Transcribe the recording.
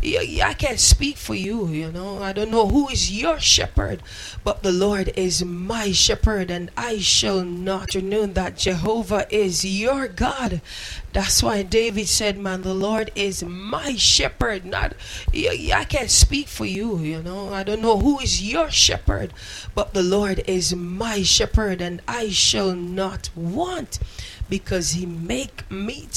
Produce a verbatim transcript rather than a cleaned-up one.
I can't speak for you, you know. I don't know who is your shepherd, but the Lord is my shepherd, and I shall not. You know that Jehovah is your God. That's why David said, man, the Lord is my shepherd. Not, I can't speak for you, you know. I don't know who is your shepherd, but the Lord is my shepherd, and I shall not want, because he make me